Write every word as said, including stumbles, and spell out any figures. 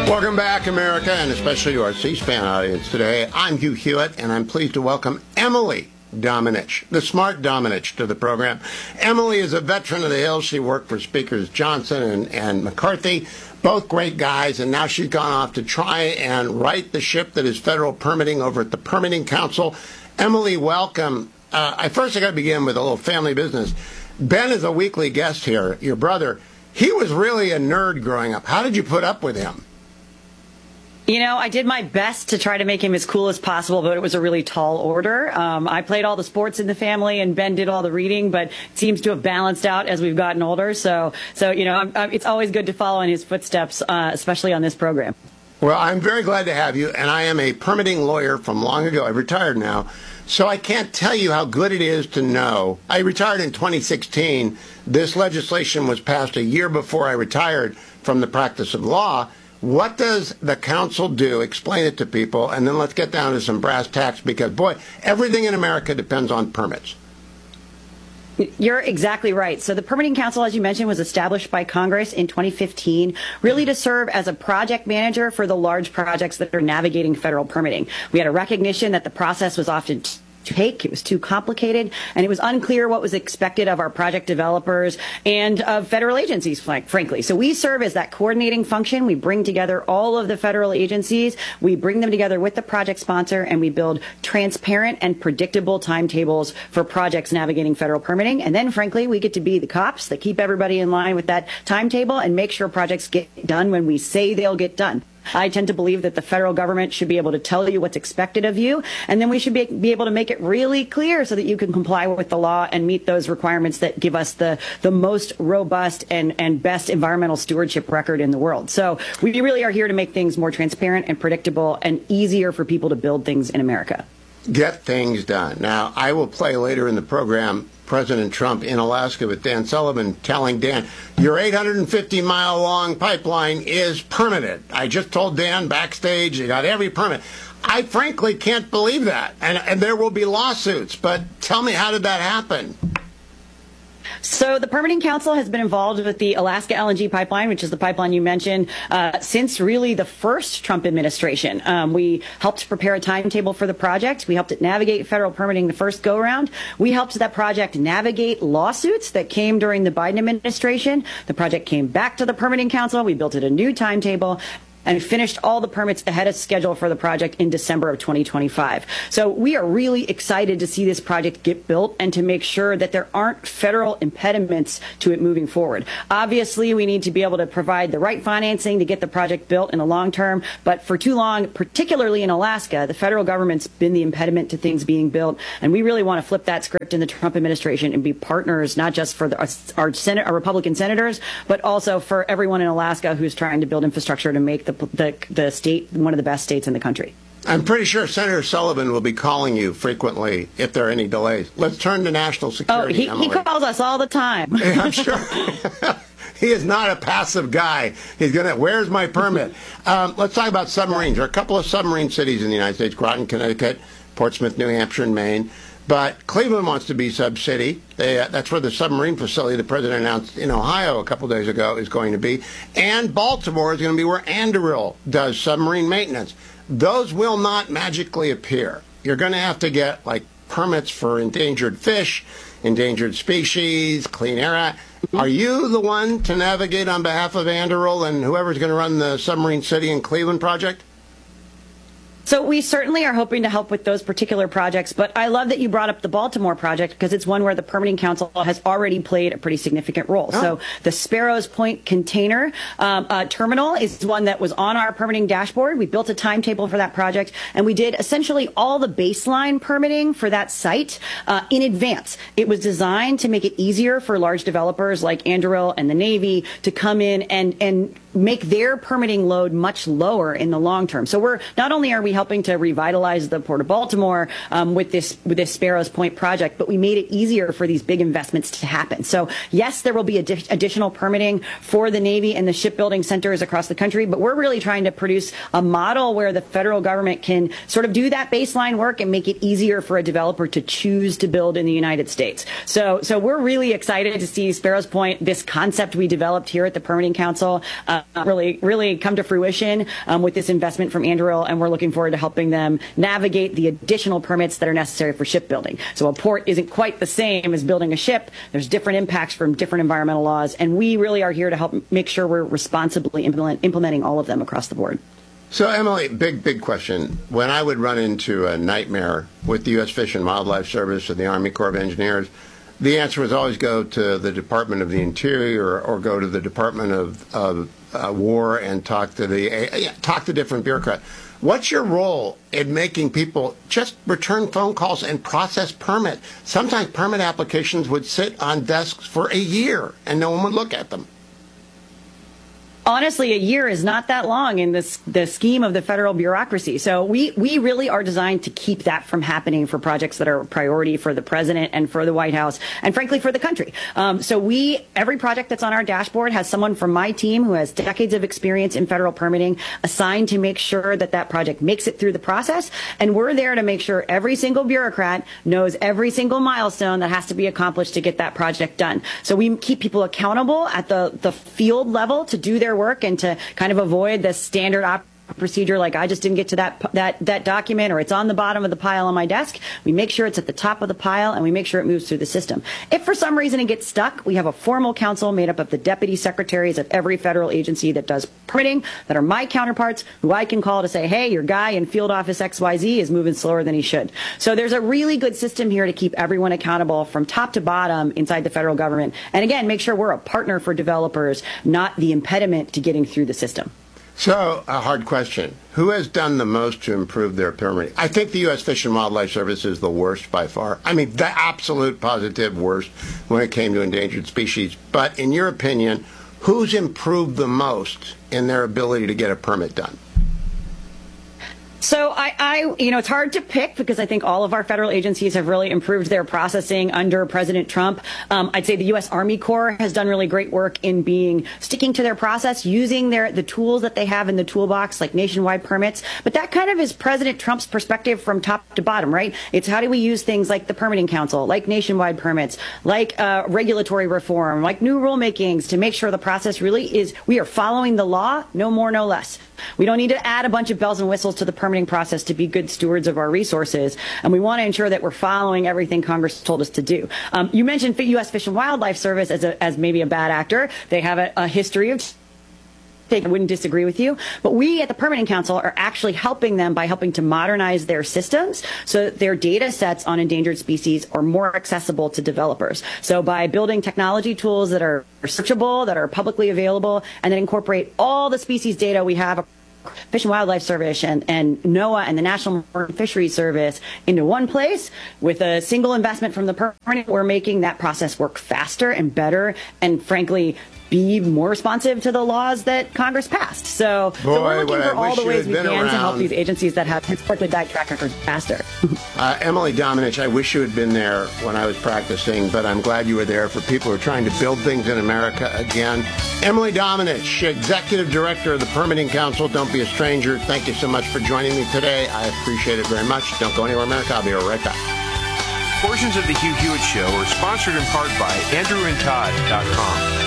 Welcome back, America, and especially to our C-SPAN audience today. I'm Hugh Hewitt, and I'm pleased to welcome Emily Domenech, the smart Domenech, to the program. Emily is a veteran of the Hill. She worked for Speakers Johnson and, and McCarthy, both great guys, and now she's gone off to try and right the ship that is federal permitting over at the Permitting Council. Emily, welcome. Uh, I first I got to begin with a little family business. Ben is a weekly guest here, your brother. He was really a nerd growing up. How did you put up with him? You know, I did my best to try to make him as cool as possible, but it was a really tall order. Um, I played all the sports in the family, and Ben did all the reading, but it seems to have balanced out as we've gotten older. So, so you know, I'm, I'm, it's always good to follow in his footsteps, uh, especially on this program. Well, I'm very glad to have you, and I am a permitting lawyer from long ago. I've retired now, so I can't tell you how good it is to know. I retired in twenty sixteen. This legislation was passed a year before I retired from the practice of law. What does the council do? Explain it to people, and then let's get down to some brass tacks, because, boy, everything in America depends on permits. You're exactly right. So the Permitting Council, as you mentioned, was established by Congress in twenty fifteen, really to serve as a project manager for the large projects that are navigating federal permitting. We had a recognition that the process was often take. It was too complicated, and it was unclear what was expected of our project developers and of federal agencies, frankly. So we serve as that coordinating function. We bring together all of the federal agencies. We bring them together with the project sponsor, and we build transparent and predictable timetables for projects navigating federal permitting. And then, frankly, we get to be the cops that keep everybody in line with that timetable and make sure projects get done when we say they'll get done. I tend to believe that the federal government should be able to tell you what's expected of you, and then we should be, be able to make it really clear so that you can comply with the law and meet those requirements that give us the, the most robust and, and best environmental stewardship record in the world. So we really are here to make things more transparent and predictable and easier for people to build things in America. Get things done. Now, I will play later in the program President Trump in Alaska with Dan Sullivan telling Dan, your eight hundred fifty mile long pipeline is permitted. I just told Dan backstage, you got every permit. I frankly can't believe that. And, and there will be lawsuits. But tell me, how did that happen? So the Permitting Council has been involved with the Alaska L N G pipeline, which is the pipeline you mentioned, uh, since really the first Trump administration. Um, we helped prepare a timetable for the project. We helped it navigate federal permitting the first go-round. We helped that project navigate lawsuits that came during the Biden administration. The project came back to the Permitting Council. We built it a new timetable and finished all the permits ahead of schedule for the project in December of twenty twenty-five. So we are really excited to see this project get built and to make sure that there aren't federal impediments to it moving forward. Obviously, we need to be able to provide the right financing to get the project built in the long term, but for too long, particularly in Alaska, the federal government's been the impediment to things being built, and we really want to flip that script in the Trump administration and be partners, not just for the, our, Senate, our Republican senators, but also for everyone in Alaska who's trying to build infrastructure to make the The, the state one of the best states in the country. I'm pretty sure Senator Sullivan will be calling you frequently if there are any delays. Let's turn to national security. Oh, he, he calls us all the time. Yeah, I'm sure. He is not a passive guy. He's going to, where's my permit? Um, let's talk about submarines. There are a couple of submarine cities in the United States, Groton, Connecticut, Portsmouth, New Hampshire, and Maine. But Cleveland wants to be sub-city. They, uh, that's where the submarine facility the president announced in Ohio a couple days ago is going to be. And Baltimore is going to be where Anduril does submarine maintenance. Those will not magically appear. You're going to have to get, like, permits for endangered fish, endangered species, Clean Air Act. Are you the one to navigate on behalf of Anduril and whoever's going to run the submarine city in Cleveland project? So we certainly are hoping to help with those particular projects, but I love that you brought up the Baltimore project because it's one where the Permitting Council has already played a pretty significant role. Oh. So the Sparrows Point container um, uh, terminal is one that was on our permitting dashboard. We built a timetable for that project, and we did essentially all the baseline permitting for that site uh, in advance. It was designed to make it easier for large developers like Anduril and the Navy to come in and, and make their permitting load much lower in the long term. So we're not only are we helping to revitalize the Port of Baltimore um, with this with this Sparrows Point project, but we made it easier for these big investments to happen. So yes, there will be adi- additional permitting for the Navy and the shipbuilding centers across the country, but we're really trying to produce a model where the federal government can sort of do that baseline work and make it easier for a developer to choose to build in the United States. So so we're really excited to see Sparrows Point, this concept we developed here at the Permitting Council, uh, really, really come to fruition um, with this investment from Anduril, and we're looking forward to helping them navigate the additional permits that are necessary for shipbuilding. So a port isn't quite the same as building a ship. There's different impacts from different environmental laws, and we really are here to help make sure we're responsibly implement, implementing all of them across the board. So, Emily, big, big question. When I would run into a nightmare with the U S Fish and Wildlife Service or the Army Corps of Engineers, the answer was always go to the Department of the Interior or, or go to the Department of, of uh, War and talk to the uh, talk to different bureaucrats. What's your role in making people just return phone calls and process permit? Sometimes permit applications would sit on desks for a year and no one would look at them. Honestly, a year is not that long in this the scheme of the federal bureaucracy. So we we really are designed to keep that from happening for projects that are a priority for the president and for the White House and frankly for the country. Um, so we every project that's on our dashboard has someone from my team who has decades of experience in federal permitting assigned to make sure that that project makes it through the process. And we're there to make sure every single bureaucrat knows every single milestone that has to be accomplished to get that project done. So we keep people accountable at the the field level to do their work and to kind of avoid the standard op procedure like I just didn't get to that that that document or it's on the bottom of the pile on my desk. We make sure it's at the top of the pile and we make sure it moves through the system. If for some reason it gets stuck, we have a formal council made up of the deputy secretaries of every federal agency that does permitting that are my counterparts who I can call to say, hey, your guy in field office X Y Z is moving slower than he should. So there's a really good system here to keep everyone accountable from top to bottom inside the federal government. And again, make sure we're a partner for developers, not the impediment to getting through the system. So, a hard question. Who has done the most to improve their permitting? I think the U S Fish and Wildlife Service is the worst by far. I mean, the absolute positive worst when it came to endangered species. But in your opinion, who's improved the most in their ability to get a permit done? So I, I, you know, it's hard to pick because I think all of our federal agencies have really improved their processing under President Trump. Um, I'd say the U S Army Corps has done really great work in being sticking to their process, using their the tools that they have in the toolbox, like nationwide permits. But that kind of is President Trump's perspective from top to bottom, right? It's how do we use things like the Permitting Council, like nationwide permits, like uh, regulatory reform, like new rulemakings to make sure the process really is we are following the law, no more, no less. We don't need to add a bunch of bells and whistles to the permitting process to be good stewards of our resources, and we want to ensure that we're following everything Congress told us to do. Um, you mentioned U S Fish and Wildlife Service as, a, as maybe a bad actor. They have a, a history of I wouldn't disagree with you, but we at the Permitting Council are actually helping them by helping to modernize their systems so that their data sets on endangered species are more accessible to developers. So by building technology tools that are searchable, that are publicly available, and that incorporate all the species data we have Fish and Wildlife Service and, and NOAA and the National Marine Fisheries Service into one place with a single investment from the permitting, we're making that process work faster and better and frankly be more responsive to the laws that Congress passed. So, Boy, so we're looking for all the ways we can around. to help these agencies that have historically bad track records faster. uh, Emily Domenech, I wish you had been there when I was practicing, but I'm glad you were there for people who are trying to build things in America again. Emily Domenech, Executive Director of the Permitting Council. Don't be a stranger. Thank you so much for joining me today. I appreciate it very much. Don't go anywhere, America. I'll be right back. Portions of the Hugh Hewitt Show are sponsored in part by Andrew and Todd dot com.